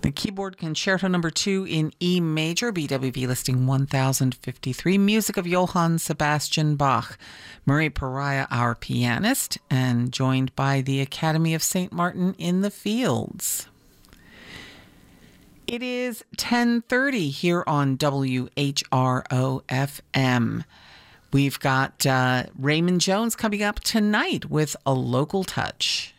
The keyboard concerto number 2 in E major, BWV listing 1053, music of Johann Sebastian Bach. Murray Pariah, our pianist, and joined by the Academy of St. Martin in the Fields. It is 10:30 here on WHRO-FM. We've got Raymond Jones coming up tonight with a local touch.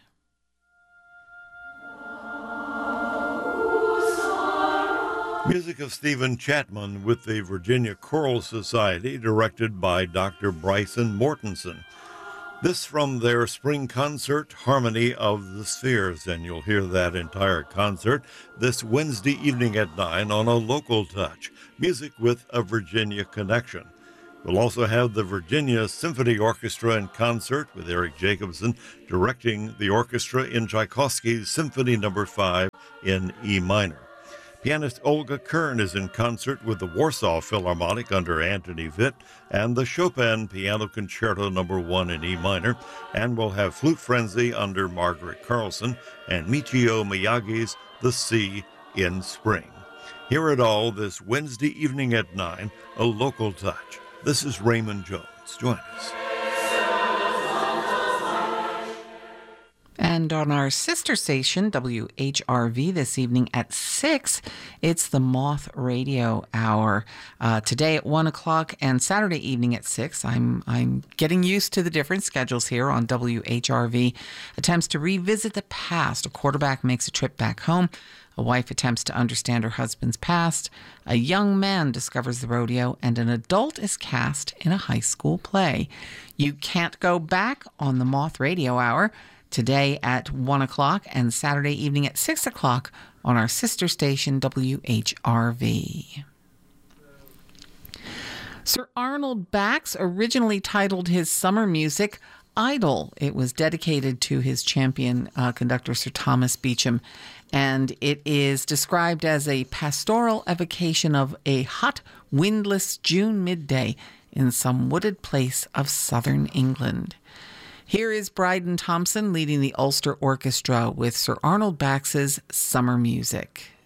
Music of Stephen Chapman with the Virginia Choral Society, directed by Dr. Bryson Mortensen. This from their spring concert, Harmony of the Spheres, and you'll hear that entire concert this Wednesday evening at 9 on A Local Touch, music with a Virginia connection. We'll also have the Virginia Symphony Orchestra in concert with Eric Jacobson directing the orchestra in Tchaikovsky's Symphony No. 5 in E minor. Pianist Olga Kern is in concert with the Warsaw Philharmonic under Anthony Vitt and the Chopin Piano Concerto No. 1 in E minor, and we'll have Flute Frenzy under Margaret Carlson and Michio Miyagi's The Sea in Spring. Hear it all this Wednesday evening at 9, A Local Touch. This is Raymond Jones. Join us. And on our sister station, WHRV, this evening at 6, it's the Moth Radio Hour. Today at 1 o'clock and Saturday evening at 6. I'm getting used to the different schedules here on WHRV. Attempts to revisit the past. A quarterback makes a trip back home. A wife attempts to understand her husband's past. A young man discovers the rodeo, and an adult is cast in a high school play. You can't go back on the Moth Radio Hour. Today at 1 o'clock and Saturday evening at 6 o'clock on our sister station, WHRV. Sir Arnold Bax originally titled his summer music Idle. It was dedicated to his champion conductor, Sir Thomas Beecham, and it is described as a pastoral evocation of a hot, windless June midday in some wooded place of southern England. Here is Bryden Thompson leading the Ulster Orchestra with Sir Arnold Bax's Summer Music.